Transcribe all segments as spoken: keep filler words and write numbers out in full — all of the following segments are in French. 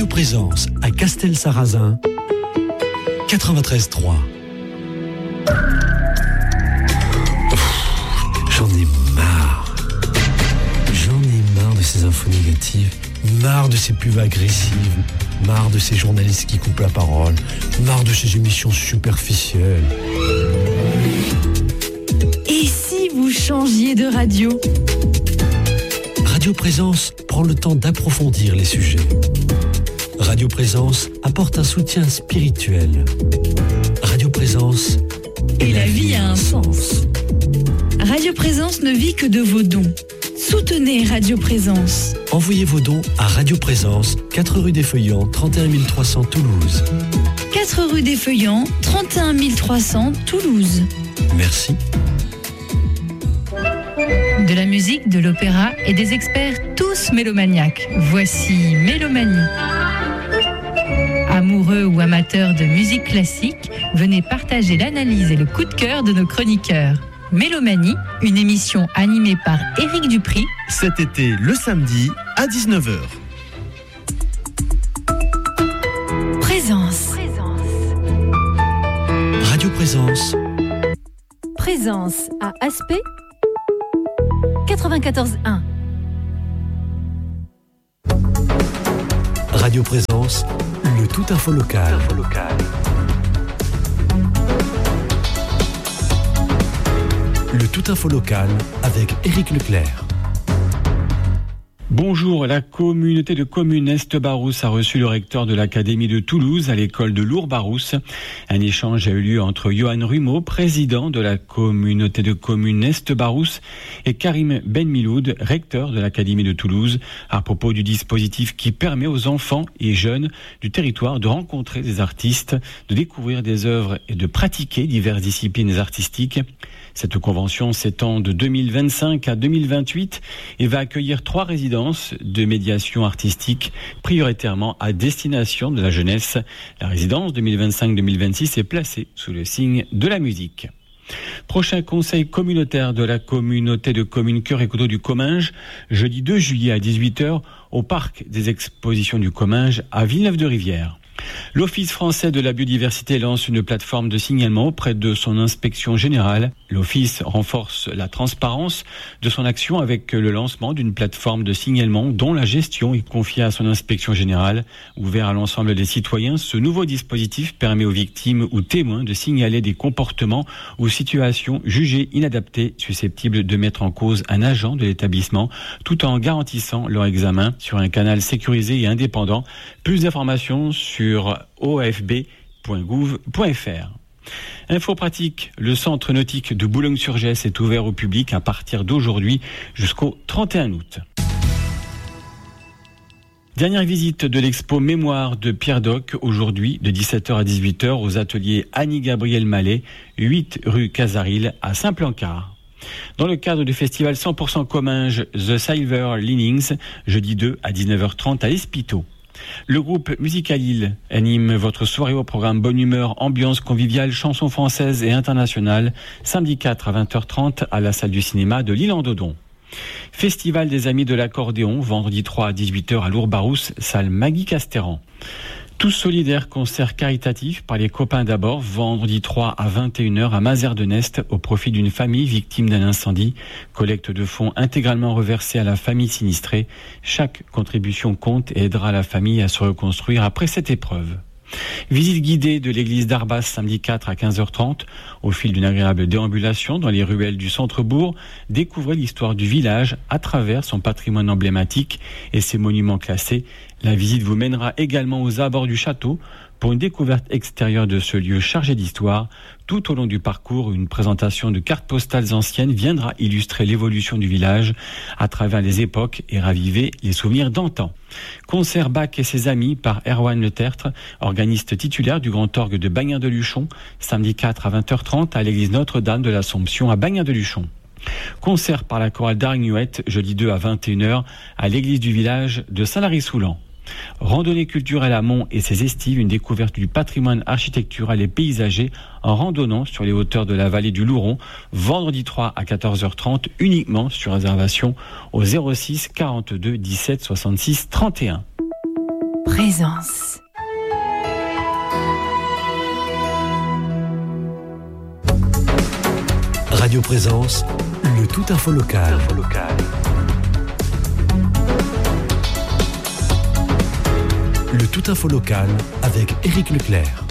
Radio Présence à Castel-Sarrazin, quatre-vingt-treize trois. J'en ai marre. J'en ai marre de ces infos négatives, marre de ces pubs agressives, marre de ces journalistes qui coupent la parole, marre de ces émissions superficielles. Et si vous changiez de radio ? Radio Présence prend le temps d'approfondir les sujets. Radio Présence apporte un soutien spirituel. Radio Présence et la vie a un sens. Radio Présence ne vit que de vos dons. Soutenez Radio Présence. Envoyez vos dons à Radio Présence, quatre rue des Feuillants, trente et un mille trois cents Toulouse. quatre rue des Feuillants, trente et un mille trois cents Toulouse. Merci. De la musique, de l'opéra et des experts tous mélomaniaques. Voici Mélomanie. Amoureux ou amateurs de musique classique, venez partager l'analyse et le coup de cœur de nos chroniqueurs. Mélomanie, une émission animée par Éric Dupri. Cet été, le samedi, à dix-neuf heures. Présence. Radio Présence. Présence à Aspect. quatre-vingt-quatorze un. Radio Présence, le tout info local. Info local. Le tout info local avec Éric Leclerc. Bonjour, la communauté de communes Est-Barousse a reçu le recteur de l'Académie de Toulouse à l'école de Lourdes-Barousse. Un échange a eu lieu entre Johan Rumeau, président de la communauté de communes Est-Barousse, et Karim Benmiloud, recteur de l'Académie de Toulouse, à propos du dispositif qui permet aux enfants et jeunes du territoire de rencontrer des artistes, de découvrir des œuvres et de pratiquer diverses disciplines artistiques. Cette convention s'étend de deux mille vingt-cinq à deux mille vingt-huit et va accueillir trois résidences de médiation artistique prioritairement à destination de la jeunesse. La résidence deux mille vingt-cinq deux mille vingt-six est placée sous le signe de la musique. Prochain conseil communautaire de la communauté de communes Cœur et Coteaux du Comminges, jeudi deux juillet à dix-huit heures au parc des expositions du Comminges à Villeneuve-de-Rivière. L'Office français de la biodiversité lance une plateforme de signalement auprès de son inspection générale. L'Office renforce la transparence de son action avec le lancement d'une plateforme de signalement dont la gestion est confiée à son inspection générale. Ouvert à l'ensemble des citoyens, ce nouveau dispositif permet aux victimes ou témoins de signaler des comportements ou situations jugées inadaptées susceptibles de mettre en cause un agent de l'établissement tout en garantissant leur examen sur un canal sécurisé et indépendant. Plus d'informations sur sur o f b point gouv point f r. Info pratique, le centre nautique de Boulogne-sur-Gesse est ouvert au public à partir d'aujourd'hui jusqu'au trente et un août. Dernière visite de l'expo Mémoire de Pierre Doc, aujourd'hui de dix-sept heures à dix-huit heures aux ateliers Annie-Gabriel Mallet, huit rue Casaril à Saint-Plancard. Dans le cadre du festival cent pour cent Comminges The Silver Linings, jeudi deux à dix-neuf heures trente à Espito. Le groupe Musicalil anime votre soirée au programme Bonne Humeur, Ambiance conviviale, chansons françaises et internationales, samedi quatre à vingt heures trente à la salle du cinéma de l'Île-en-Dodon. Festival des Amis de l'Accordéon, vendredi trois à dix-huit heures à Lourdes-Barousse, salle Maggie Castéran. Tous solidaires, concert caritatif par les copains d'abord, vendredi trois à vingt et une heures à Mazères-de-Nest au profit d'une famille victime d'un incendie. Collecte de fonds intégralement reversée à la famille sinistrée. Chaque contribution compte et aidera la famille à se reconstruire après cette épreuve. Visite guidée de l'église d'Arbas samedi quatre à quinze heures trente. Au fil d'une agréable déambulation dans les ruelles du centre-bourg, découvrez l'histoire du village à travers son patrimoine emblématique et ses monuments classés. La visite vous mènera également aux abords du château pour une découverte extérieure de ce lieu chargé d'histoire. Tout au long du parcours, une présentation de cartes postales anciennes viendra illustrer l'évolution du village à travers les époques et raviver les souvenirs d'antan. Concert Bach et ses amis par Erwan Le Tertre, organiste titulaire du Grand Orgue de Bagnères-de-Luchon, samedi quatre à vingt heures trente à l'église Notre-Dame de l'Assomption à Bagnères-de-Luchon. Concert par la chorale d'Arignuette, jeudi deux à vingt et une heures à l'église du village de Saint-Lary-Soulan. Randonnée culturelle à Mont et ses estives, une découverte du patrimoine architectural et paysager en randonnant sur les hauteurs de la vallée du Louron, vendredi trois à quatorze heures trente, uniquement sur réservation au zéro six quarante-deux dix-sept soixante-six trente et un. Présence. Radio Présence, le tout info local. Info local. Le tout info local avec Éric Leclerc.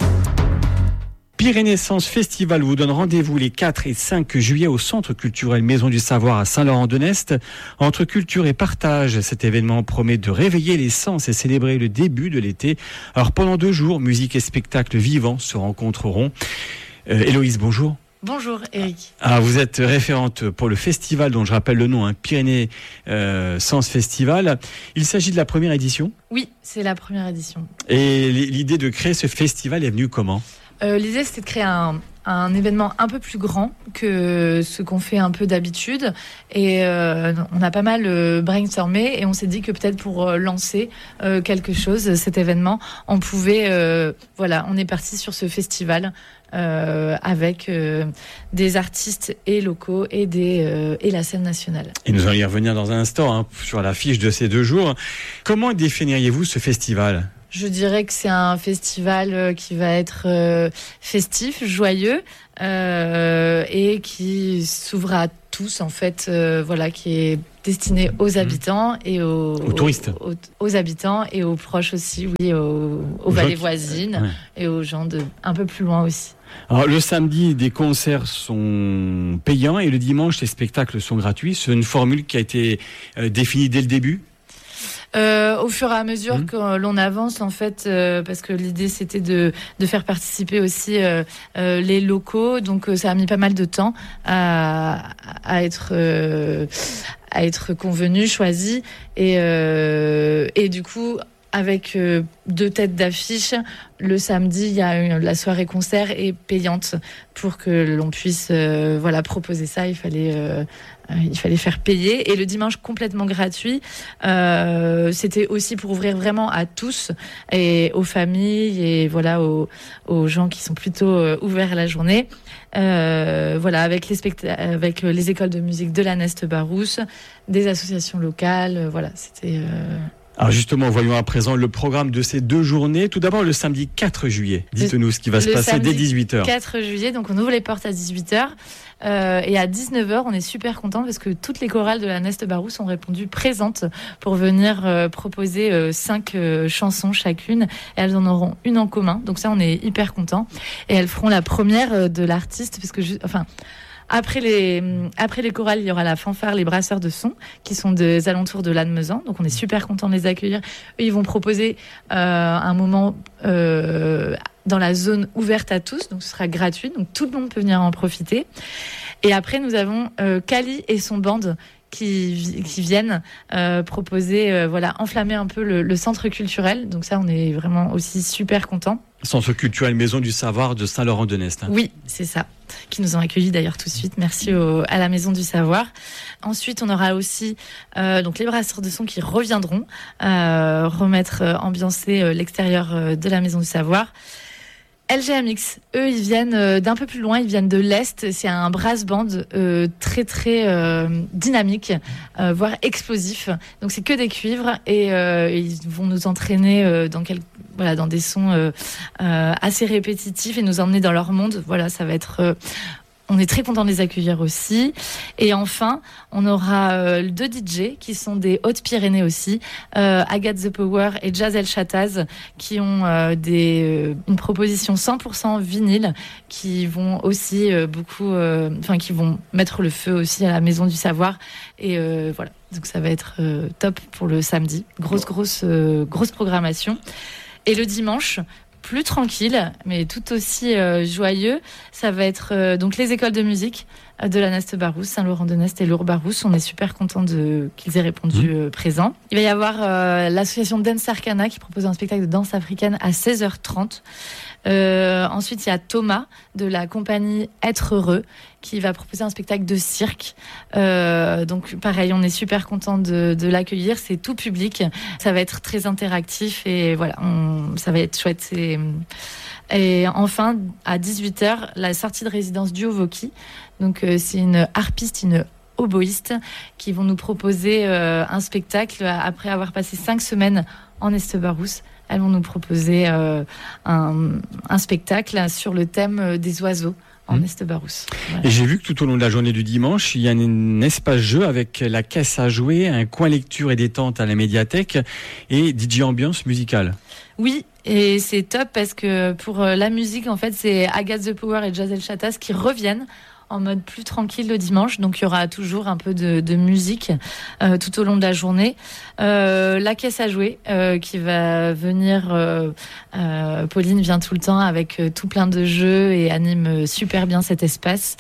Pyrénées-Sens Festival vous donne rendez-vous les quatre et cinq juillet au Centre culturel Maison du Savoir à Saint-Laurent-de-Nest. Entre culture et partage, cet événement promet de réveiller les sens et célébrer le début de l'été. Alors pendant deux jours, musique et spectacles vivants se rencontreront. Euh, Héloïse, bonjour. Bonjour Eric. Ah, vous êtes référente pour le festival dont je rappelle le nom, hein, Pyrénées euh, Sens Festival. Il s'agit de la première édition ? Oui, c'est la première édition. Et l'idée de créer ce festival est venue comment ? euh, L'idée c'était de créer un, un événement un peu plus grand que ce qu'on fait un peu d'habitude. Et euh, on a pas mal euh, brainstormé et on s'est dit que peut-être pour euh, lancer euh, quelque chose, cet événement, on pouvait... Euh, voilà, on est parti sur ce festival. Euh, avec euh, des artistes et locaux et, des, euh, et la scène nationale. Et nous allons y revenir dans un instant hein, sur l'affiche de ces deux jours. Comment définiriez-vous ce festival ? Je dirais que c'est un festival qui va être euh, festif, joyeux euh, et qui s'ouvre à tous en fait, euh, voilà, qui est destiné aux habitants et aux, aux touristes, aux, aux, aux habitants et aux proches aussi, oui, aux, aux vallées qui... voisines ouais. Et aux gens de un peu plus loin aussi. Alors, le samedi, des concerts sont payants et le dimanche, les spectacles sont gratuits. C'est une formule qui a été euh, définie dès le début. Euh, au fur et à mesure mmh. que l'on avance, en fait, euh, parce que l'idée c'était de, de faire participer aussi euh, euh, les locaux, donc euh, ça a mis pas mal de temps à, à être euh, à être convenu, choisi, et euh, et du coup. Avec euh, deux têtes d'affiche, le samedi, il y a une, la soirée concert est payante pour que l'on puisse euh, voilà, proposer ça. Il fallait, euh, euh, il fallait faire payer. Et le dimanche, complètement gratuit. Euh, c'était aussi pour ouvrir vraiment à tous et aux familles et voilà, aux, aux gens qui sont plutôt euh, ouverts à la journée. Euh, voilà, avec les, specta- avec les écoles de musique de la Neste Barousse, des associations locales. Euh, voilà, c'était... Euh Alors justement, voyons à présent le programme de ces deux journées. Tout d'abord, le samedi quatre juillet. Dites-nous ce qui va se passer dès dix-huit heures. quatre juillet, donc on ouvre les portes à dix-huit heures. Euh, et à dix-neuf heures, on est super contents parce que toutes les chorales de la Neste Barousse ont répondu présentes pour venir euh, proposer euh, cinq euh, chansons chacune. Et elles en auront une en commun. Donc ça, on est hyper contents. Et elles feront la première de l'artiste parce que... Je, enfin, Après les, après les chorales, il y aura la fanfare Les Brasseurs de Son, qui sont des alentours de Lannemezan. Donc, on est super contents de les accueillir. Eux, ils vont proposer euh, un moment euh, dans la zone ouverte à tous. Donc, ce sera gratuit. Donc, tout le monde peut venir en profiter. Et après, nous avons euh, Kali et son band qui, qui viennent euh, proposer, euh, voilà, enflammer un peu le, le centre culturel. Donc, ça, on est vraiment aussi super contents. Centre culturel Maison du Savoir de Saint-Laurent-de-Nest. Hein. Oui, c'est ça. Qui nous ont accueillis d'ailleurs tout de suite. Merci au, à la Maison du Savoir. Ensuite, on aura aussi euh, donc les brasseurs de son qui reviendront euh, remettre, euh, ambiancer euh, l'extérieur euh, de la Maison du Savoir. L G M X, eux, ils viennent euh, d'un peu plus loin, ils viennent de l'Est. C'est un brass band euh, très très euh, dynamique, euh, voire explosif. Donc c'est que des cuivres et euh, ils vont nous entraîner euh, dans quelques voilà dans des sons euh, euh, assez répétitifs et nous emmener dans leur monde. Voilà, ça va être euh, on est très content de les accueillir aussi. Et enfin, on aura euh, deux D J qui sont des Hautes-Pyrénées aussi, euh, Agathe The Power et Jazz El Chataz, qui ont euh, des, euh, une proposition cent pour cent vinyle, qui vont aussi euh, beaucoup, euh, enfin qui vont mettre le feu aussi à la Maison du Savoir. Et euh, voilà, donc ça va être euh, top pour le samedi. Grosse, grosse, euh, grosse programmation. Et le dimanche, plus tranquille, mais tout aussi euh, joyeux. Ça va être euh, donc les écoles de musique euh, de la Neste Barousse, Saint-Laurent-de-Nest et Lourdes Barousse. On est super contents de, qu'ils aient répondu euh, présent. Il va y avoir euh, l'association Dance Arcana qui propose un spectacle de danse africaine à seize heures trente. Euh, ensuite, il y a Thomas de la compagnie Être Heureux qui va proposer un spectacle de cirque. Euh, donc, pareil, on est super content de, de l'accueillir. C'est tout public. Ça va être très interactif et voilà, on, ça va être chouette. Et, et enfin, à dix-huit heures, la sortie de résidence du Hovoki. Donc, euh, c'est une harpiste, une oboïstes qui vont nous proposer euh, un spectacle après avoir passé cinq semaines en Estebarousse. Elles vont nous proposer euh, un, un spectacle sur le thème des oiseaux en mmh. Estebarousse. Voilà. Et j'ai vu que tout au long de la journée du dimanche, il y a un espace jeu avec la caisse à jouer, un coin lecture et détente à la médiathèque et D J ambiance musicale. Oui, et c'est top parce que pour la musique, en fait, c'est Agathe the Power et Jazz El Chattas qui reviennent en mode plus tranquille le dimanche, donc il y aura toujours un peu de, de musique euh, tout au long de la journée. Euh, la caisse à jouer euh, qui va venir, euh, euh, Pauline vient tout le temps avec euh, tout plein de jeux et anime super bien cet espace.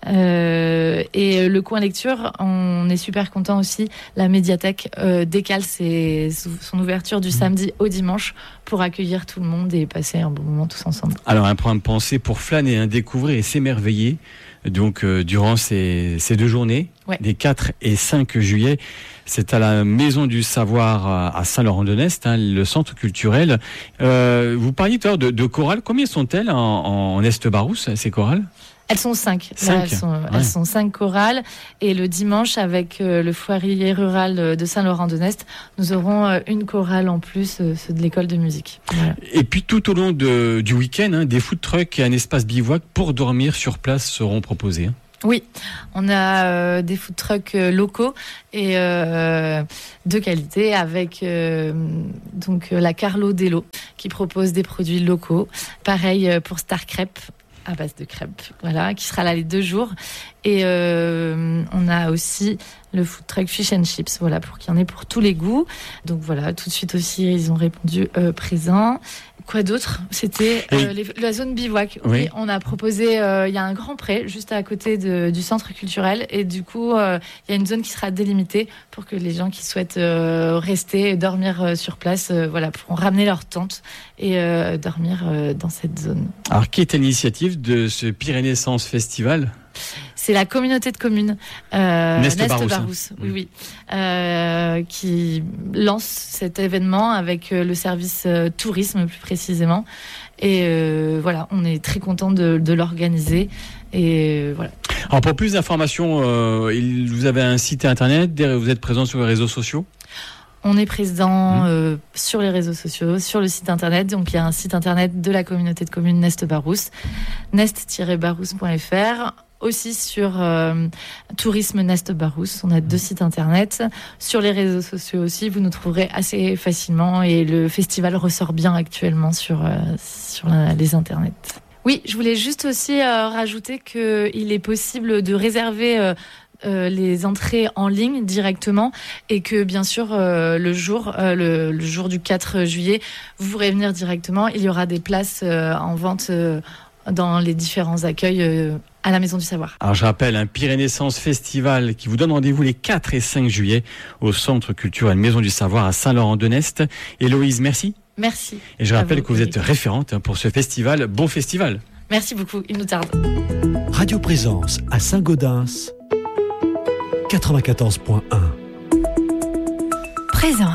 Euh, et le coin lecture, on est super content aussi. La médiathèque euh, décale ses, son ouverture du samedi au dimanche pour accueillir tout le monde et passer un bon moment tous ensemble. Alors un programme pensé pour flâner, hein, découvrir et s'émerveiller. Donc euh, durant ces, ces deux journées, ouais. des quatre et cinq juillet, c'est à la Maison du Savoir à Saint-Laurent-de-Nest, hein, le centre culturel. Euh, vous parliez tout à l'heure de, de chorales. Combien sont-elles en, en Estebarousse, ces chorales ? Elles sont cinq. cinq. Là, elles, sont, ouais. elles sont cinq chorales. Et le dimanche, avec euh, le foirier rural de Saint-Laurent-de-Nest, nous aurons euh, une chorale en plus, euh, ceux de l'école de musique. Voilà. Et puis tout au long de, du week-end, hein, des food trucks et un espace bivouac pour dormir sur place seront proposés. Hein. Oui, on a euh, des food trucks euh, locaux et euh, de qualité avec euh, donc euh, la Carlo Dello qui propose des produits locaux. Pareil euh, pour Star Crêpe à base de crêpes, voilà, qui sera là les deux jours. Et euh, on a aussi le food truck Fish and Chips, voilà, pour qu'il y en ait pour tous les goûts. Donc voilà, tout de suite aussi, ils ont répondu euh, présent. Quoi d'autre ? C'était euh, oui. les, la zone bivouac. Oui. Oui, on a proposé, euh, il y a un grand pré juste à côté de, du centre culturel et du coup, euh, il y a une zone qui sera délimitée pour que les gens qui souhaitent euh, rester et dormir euh, sur place, euh, voilà, pourront ramener leur tente et euh, dormir euh, dans cette zone. Alors, qui est à l'initiative de ce Pyrénées-Sens Festival ? C'est la communauté de communes euh, Nest-Barousse, oui, oui, euh, qui lance cet événement avec euh, le service euh, tourisme plus précisément. Et euh, voilà, on est très content de, de l'organiser. Et euh, voilà. Alors pour plus d'informations, euh, vous avez un site internet, vous êtes présent sur les réseaux sociaux ? On est présent euh, sur les réseaux sociaux, sur le site internet. Donc il y a un site internet de la communauté de communes Nest-Barousse, nest tiret barousse point f r. Aussi sur euh, Tourisme Nest-Barousse, on a deux sites internet. Sur les réseaux sociaux aussi, vous nous trouverez assez facilement et le festival ressort bien actuellement sur, euh, sur la, les internets. Oui, je voulais juste aussi euh, rajouter qu'il est possible de réserver euh, euh, les entrées en ligne directement et que bien sûr euh, le jour euh, le, le jour du quatre juillet, vous pourrez venir directement. Il y aura des places euh, en vente euh, dans les différents accueils euh, à la Maison du Savoir. Alors je rappelle, un Pyrénées-Sens Festival qui vous donne rendez-vous les quatre et cinq juillet au Centre culturel Maison du Savoir à Saint-Laurent-de-Nest. Héloïse, merci. Merci. Et je rappelle vous, que vous êtes référente pour ce festival. Bon festival. Merci beaucoup, il nous tarde. Radio Présence à Saint-Gaudens, quatre-vingt-quatorze point un. Présence.